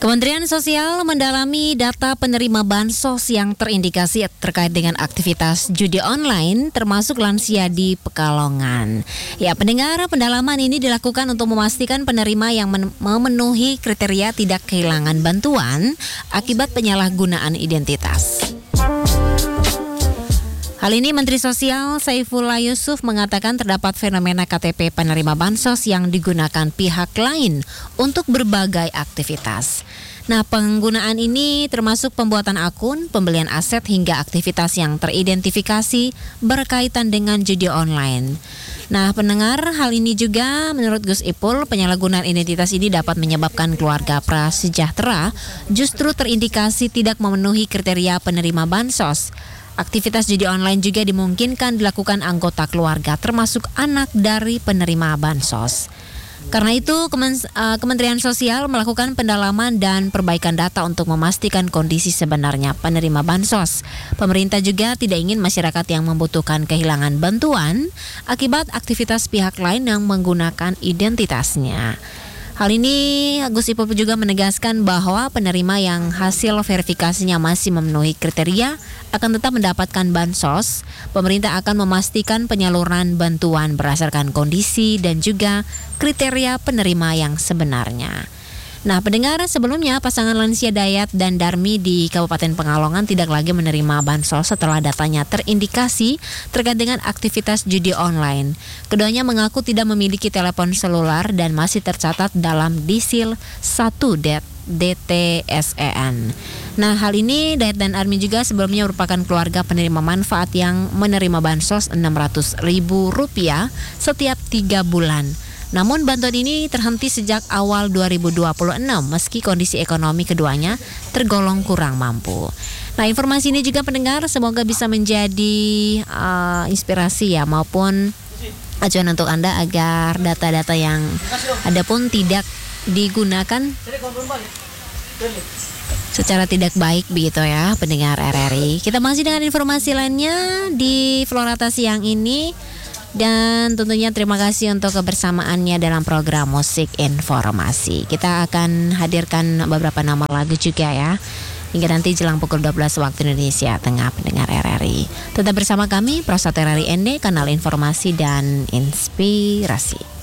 Kementerian Sosial mendalami data penerima bansos yang terindikasi terkait dengan aktivitas judi online termasuk lansia di Pekalongan. Ya, pendengar, pendalaman ini dilakukan untuk memastikan penerima yang memenuhi kriteria tidak kehilangan bantuan akibat penyalahgunaan identitas. Hal ini Menteri Sosial Saifullah Yusuf mengatakan terdapat fenomena KTP penerima bansos yang digunakan pihak lain untuk berbagai aktivitas. Nah, penggunaan ini termasuk pembuatan akun, pembelian aset hingga aktivitas yang teridentifikasi berkaitan dengan judi online. Nah, pendengar, hal ini juga menurut Gus Ipul, penyalahgunaan identitas ini dapat menyebabkan keluarga prasejahtera justru terindikasi tidak memenuhi kriteria penerima bansos. Aktivitas judi online juga dimungkinkan dilakukan anggota keluarga termasuk anak dari penerima bansos. Karena itu Kementerian Sosial melakukan pendalaman dan perbaikan data untuk memastikan kondisi sebenarnya penerima bansos. Pemerintah juga tidak ingin masyarakat yang membutuhkan kehilangan bantuan akibat aktivitas pihak lain yang menggunakan identitasnya. Hal ini Gus Ipul juga menegaskan bahwa penerima yang hasil verifikasinya masih memenuhi kriteria akan tetap mendapatkan bansos. Pemerintah akan memastikan penyaluran bantuan berdasarkan kondisi dan juga kriteria penerima yang sebenarnya. Nah, pendengar, sebelumnya pasangan lansia Dayat dan Darmi di Kabupaten Pekalongan tidak lagi menerima bansos setelah datanya terindikasi terkait dengan aktivitas judi online. Keduanya mengaku tidak memiliki telepon selular dan masih tercatat dalam Disil 1 DTSEN. Nah, hal ini Dayat dan Armi juga sebelumnya merupakan keluarga penerima manfaat yang menerima bansos Rp600.000 setiap 3 bulan. Namun bantuan ini terhenti sejak awal 2026 meski kondisi ekonomi keduanya tergolong kurang mampu. Nah, informasi ini juga pendengar semoga bisa menjadi inspirasi ya maupun acuan untuk Anda agar data-data yang ada pun tidak digunakan secara tidak baik begitu ya pendengar RRI. Kita masih dengan informasi lainnya di Florata siang ini. Dan tentunya terima kasih untuk kebersamaannya dalam program Musik Informasi. Kita akan hadirkan beberapa nama lagu juga ya, hingga nanti jelang pukul 12 waktu Indonesia Tengah pendengar RRI. Tetap bersama kami, Prosot RRI ND, kanal informasi dan inspirasi.